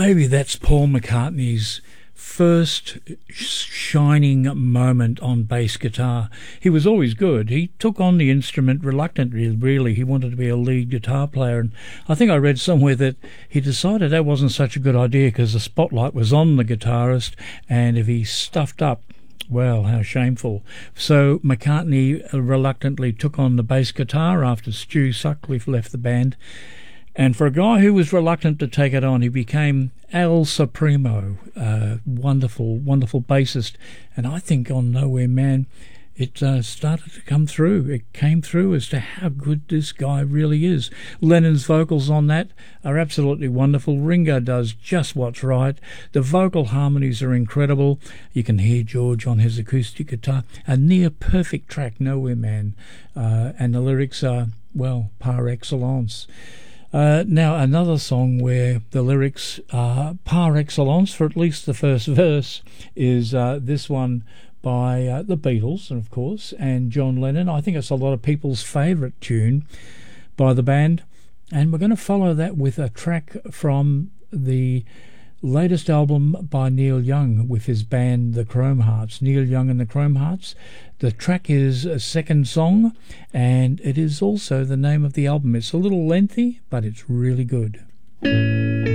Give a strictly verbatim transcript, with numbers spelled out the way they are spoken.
maybe that's Paul McCartney's first shining moment on bass guitar. He was always good. He took on the instrument reluctantly, really. He wanted to be a lead guitar player, and I think I read somewhere that he decided that wasn't such a good idea because the spotlight was on the guitarist, and if he stuffed up, well, how shameful. So McCartney reluctantly took on the bass guitar after Stu Sutcliffe left the band. And for a guy who was reluctant to take it on, he became Al Supremo, uh, wonderful, wonderful bassist. And I think on Nowhere Man, it uh, started to come through. It came through as to how good this guy really is. Lennon's vocals on that are absolutely wonderful. Ringo does just what's right. The vocal harmonies are incredible. You can hear George on his acoustic guitar. A near-perfect track, Nowhere Man. Uh, and the lyrics are, well, par excellence. Uh, now, another song where the lyrics are par excellence, for at least the first verse, is uh, this one by uh, the Beatles, of course, and John Lennon. I think it's a lot of people's favourite tune by the band. And we're going to follow that with a track from the latest album by Neil Young with his band The Chrome Hearts. Neil Young and the Chrome Hearts. The track is a second song, and it is also the name of the album. It's a little lengthy, but it's really good.